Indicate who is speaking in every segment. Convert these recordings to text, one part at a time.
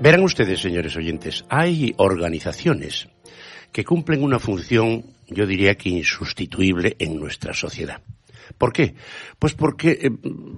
Speaker 1: Verán ustedes, señores oyentes, hay organizaciones que cumplen una función, yo diría que insustituible en nuestra sociedad. ¿Por qué? Pues porque,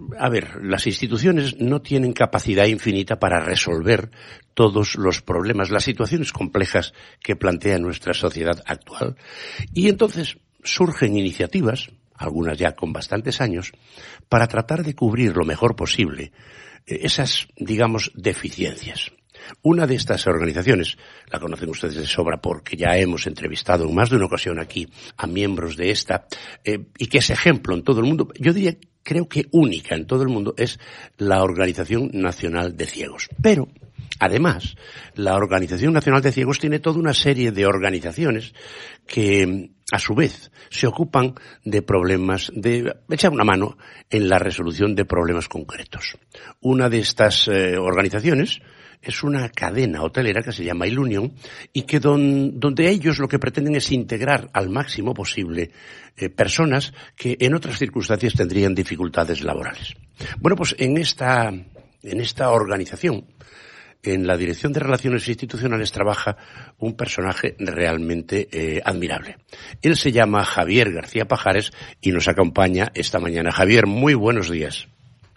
Speaker 1: las instituciones no tienen capacidad infinita para resolver todos los problemas, las situaciones complejas que plantea nuestra sociedad actual. Y entonces surgen iniciativas, algunas ya con bastantes años, para tratar de cubrir lo mejor posible esas, digamos, deficiencias. Una de estas organizaciones, la conocen ustedes de sobra porque ya hemos entrevistado en más de una ocasión aquí a miembros de esta, y que es ejemplo en todo el mundo, yo diría, creo que única en todo el mundo, es la Organización Nacional de Ciegos. Pero, además, la Organización Nacional de Ciegos tiene toda una serie de organizaciones que, a su vez, se ocupan de problemas, de echar una mano en la resolución de problemas concretos. Una de estas organizaciones es una cadena hotelera que se llama Ilunion y que donde ellos lo que pretenden es integrar al máximo posible personas que en otras circunstancias tendrían dificultades laborales. Bueno, pues en esta organización, en la Dirección de Relaciones Institucionales, trabaja un personaje realmente admirable. Él se llama Javier García Pajares y nos acompaña esta mañana. Javier, muy buenos días.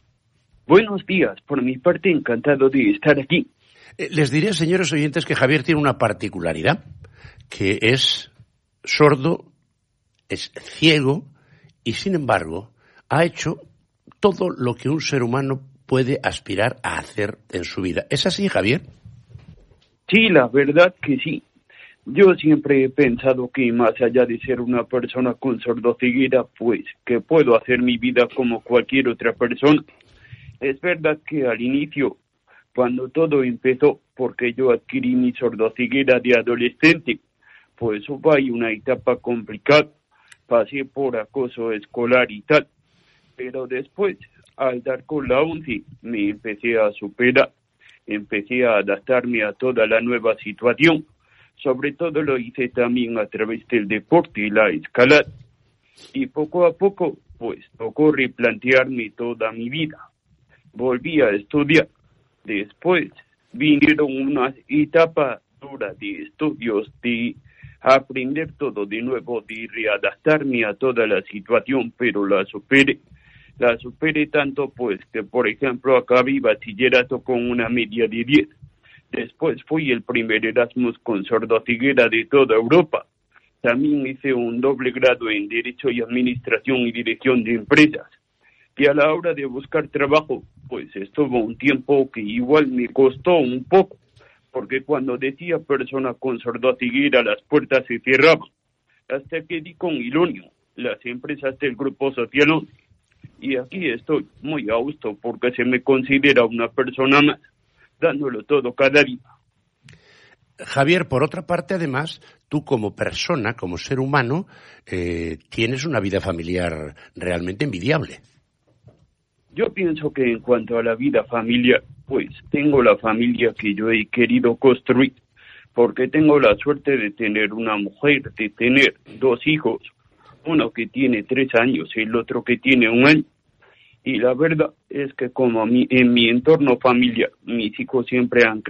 Speaker 2: Buenos días, por mi parte encantado de estar aquí.
Speaker 1: Les diré, señores oyentes, que Javier tiene una particularidad, que es sordo, es ciego y, sin embargo, ha hecho todo lo que un ser humano puede aspirar a hacer en su vida. ¿Es así, Javier?
Speaker 2: Sí, la verdad que sí. Yo siempre he pensado que más allá de ser una persona con sordoceguera, pues que puedo hacer mi vida como cualquier otra persona. Es verdad que al inicio, cuando todo empezó, porque yo adquirí mi sordoceguera de adolescente, pues hubo ahí una etapa complicada, pasé por acoso escolar y tal, pero después, al dar con la UNCI, me empecé a superar, empecé a adaptarme a toda la nueva situación, sobre todo lo hice también a través del deporte y la escalada, y poco a poco, pues tocó replantearme toda mi vida. Volví a estudiar. Después vinieron una etapa dura de estudios, de aprender todo de nuevo, de readaptarme a toda la situación, pero la superé. La superé tanto pues que, por ejemplo, acabé bachillerato con una media de 10. Después fui el primer Erasmus con sordoceguera de toda Europa. También hice un doble grado en Derecho y Administración y Dirección de Empresas. Y a la hora de buscar trabajo, pues estuvo un tiempo que igual me costó un poco, porque cuando decía persona con sordoceguera las puertas se cerraban, hasta que di con Ilunion, las empresas del Grupo Social 11. Y aquí estoy muy a gusto porque se me considera una persona más, dándolo todo cada día.
Speaker 1: Javier, por otra parte, además, tú como persona, como ser humano, tienes una vida familiar realmente envidiable.
Speaker 2: Yo pienso que en cuanto a la vida familiar, pues tengo la familia que yo he querido construir, porque tengo la suerte de tener una mujer, de tener 2 hijos, uno que tiene 3 años y el otro que tiene 1 año. Y la verdad es que como en mi entorno familiar, mis hijos siempre han